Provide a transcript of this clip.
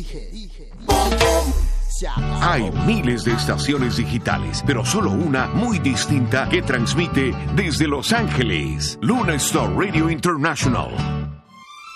Hay miles de estaciones digitales, pero solo una muy distinta que transmite desde Los Ángeles. Luna Star Radio International.